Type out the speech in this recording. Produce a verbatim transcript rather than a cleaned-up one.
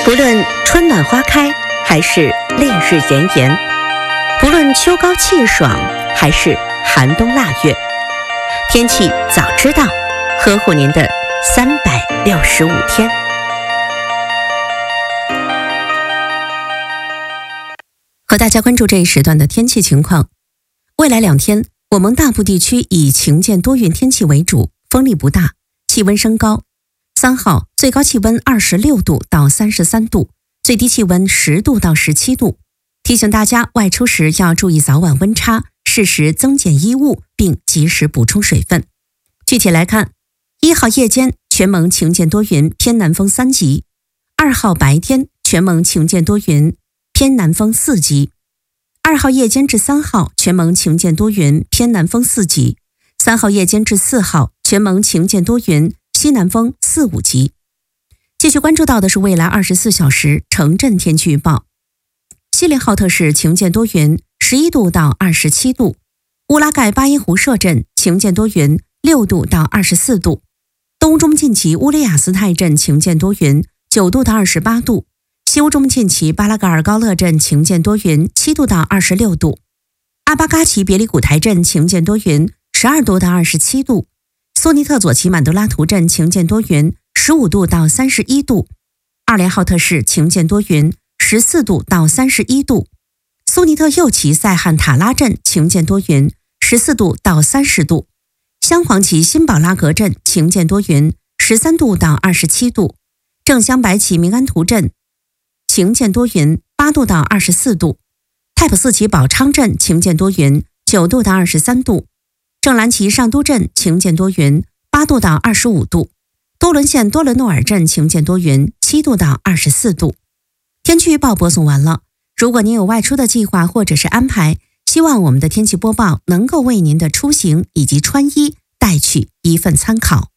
不论春暖花开还是烈日炎炎，不论秋高气爽还是寒冬腊月，天气早知道，呵护您的三百六十五天。和大家关注这一时段的天气情况。未来两天，我们大部地区以晴见多云天气为主，风力不大，气温升高。三号最高气温二十六度到三十三度，最低气温十度到十七度。提醒大家外出时要注意早晚温差，适时增减衣物，并及时补充水分。具体来看，一号夜间全蒙晴见多云，偏南风三级；二号白天全蒙晴见多云，偏南风四级；二号夜间至三号全蒙晴见多云，偏南风四级；三号夜间至四号全蒙晴见多云，西南风四五级。继续关注到的是未来二十四小时城镇天气预报。锡林浩特市晴见多云，十一度到二十七度；乌拉盖巴音湖社镇晴见多云，六度到二十四度；东中近旗乌里雅斯泰镇晴见多云，九度到二十八度；西乌中近旗巴拉格尔高勒镇晴见多云，七度到二十六度；阿巴嘎奇别里古台镇晴见多云，十二度到二十七度；索尼特左旗满都拉图镇晴见多云，十五度到三十一度；二连浩特市晴见多云，十四度到三十一度；苏尼特右旗塞汉塔拉镇晴见多云，十四度到三十度；镶黄旗辛宝拉格镇晴见多云，十三度到二十七度；正镶白旗明安图镇晴见多云，八度到二十四度；泰普四旗宝昌镇晴见多云，九度到二十三度；正蓝旗上都镇晴见多云，八度到二十五度；多伦县多伦诺尔镇晴见多云，七度到二十四度。天气预报播送完了。如果您有外出的计划或者是安排，希望我们的天气播报能够为您的出行以及穿衣带去一份参考。